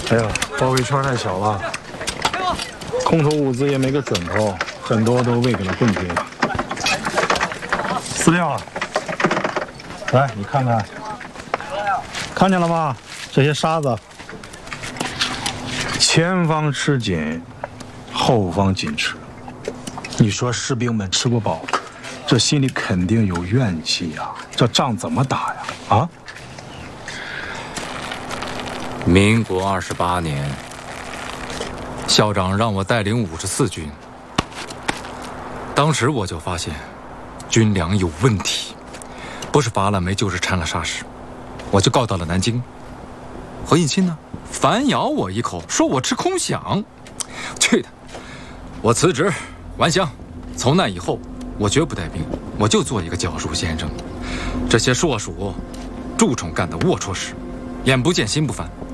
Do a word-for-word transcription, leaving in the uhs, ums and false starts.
哎呀，包围圈太小了，空投物资也没个准头，很多都喂给了共军。司令，来，你看看，看见了吗？这些沙子，前方吃紧，后方紧吃。你说士兵们吃不饱，这心里肯定有怨气呀。这仗怎么打呀？啊？ 民国二十八年，校长让我带领五十四军。当时我就发现，军粮有问题，不是拔了煤就是掺了沙石，我就告到了南京。何应钦呢，反咬我一口，说我吃空饷。去的！我辞职，还乡。从那以后，我绝不带兵，我就做一个教书先生。这些硕鼠、蛀虫干的龌龊事，眼不见心不烦。